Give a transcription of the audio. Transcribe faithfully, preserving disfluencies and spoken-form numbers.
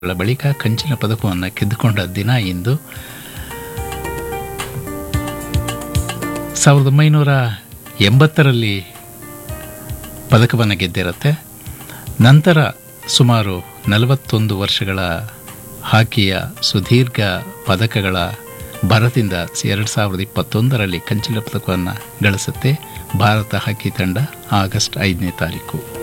ಗಳ ಬಳಿಕ ಕಂಚಿನ ಪದಕವನ್ನು ಗೆದ್ದುಕೊಂಡ ದಿನ ಇಂದು. ಸಾವಿರದ ಒಂಬೈನೂರ ಎಂಬತ್ತರಲ್ಲಿ ಪದಕವನ್ನು ಗೆದ್ದಿರುತ್ತೆ. ನಂತರ ಸುಮಾರು ನಲವತ್ತೊಂದು ವರ್ಷಗಳ ಹಾಕಿಯ ಸುದೀರ್ಘ ಪದಕಗಳ ಭರದಿಂದ ಎರಡು ಸಾವಿರದ ಇಪ್ಪತ್ತೊಂದರಲ್ಲಿ ಕಂಚಿನ ಪದಕವನ್ನು ಗಳಿಸುತ್ತೆ ಭಾರತ ಹಾಕಿ ತಂಡ ಆಗಸ್ಟ್ ಐದನೇ ತಾರೀಕು.